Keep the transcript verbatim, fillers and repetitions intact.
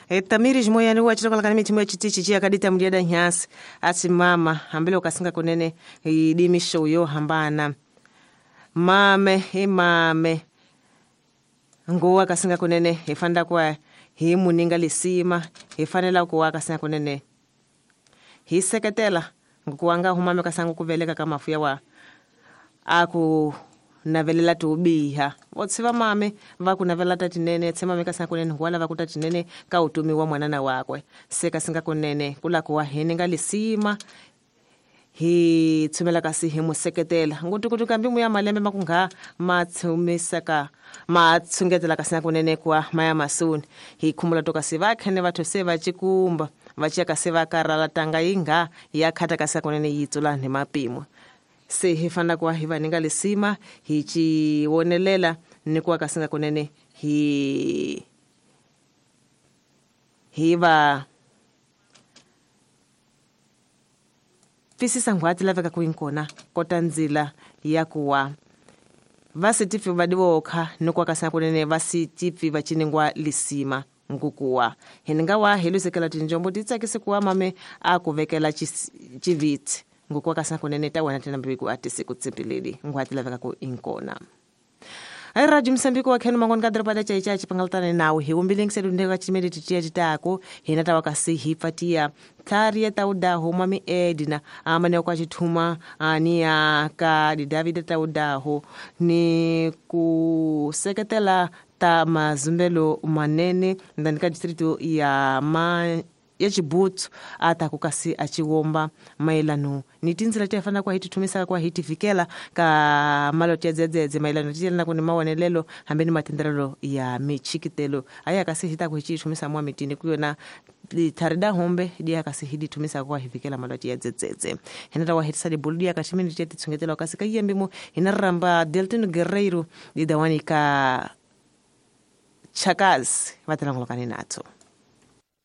Tamiri jimoyani wa chitoka lakani mitimu ya chitichi chia kadita mliada nyasi ati mama ambele ukasinga kunene idimisho uyo hambana mame imame nguwa kasinga kunene ifanda kwa hii muninga lisima ifanela kuwa kasinga kunene hii seketela ngukuwanga humame kasangu kuveleka kama fuya wa aku navelela tubiha wotsiva mame vakunavela tatinene tsema meka sangu kunene wala vakuta tinene ka utumi wa mwanana wakwe seka singa kunene kula kuwa hininga lisima hi tsumela kasi hi museketela ngutu kutuka mbimu ya malembe makunga matsumisaka matsungetela kasi kunene kwa maya masuni hi kumula toka sivakane vathu seva chikumba vachia seva karala tanga inga yakhata kasi kunene yitsula ni mapimo se hifana kwa hiva ninga lisima hichi wonelela ni kwa kasinga kunene hi hiva fisisa ngwati laveka kuinkona kota nzila ya kuwa vasitifi vadivoka ni kwa kasinga kunene vasitifi vachiningwa lisima ngukuwa hininga wa hilusekela tinjombo titsakisi kuwa mame akuvekela chiviti ngukuwa kasina kunene tawana tena mbiku ati siku tsipilili ngwati laveka ku inkona ai radio Msambiko wa khenu mangoni kadro pada chai chai pangaltana nawe hi umbiling sedu ndeka chimedi titia titako hina tawakasi hifatia tharia taudaho mami Edina amane kwa chithuma ani aka di David taudaho ni kuseketela ta mazumbelo manene ndanika distrito ya ma ya chibutu ata kukasi achiwomba mailano ni tinzila tiafana kwa hiti tumisa kwa hiti fikela ka malo tia zedzedze mailano tijela na kuni mawanelelo hambeni matenderelo ya michikitelo aya kasi hita kwa hiti tumisa mwa mitini kuyo na tarida hombe dia kasi hidi tumisa kwa hifikela malo tia zedzedze hinata wa hiti sadi bulu dia kashimini tia titsungetelo kasi kaya mbimo hinaramba Deltino Guerreiro di dawani ka chakazi watalangulo kaninato.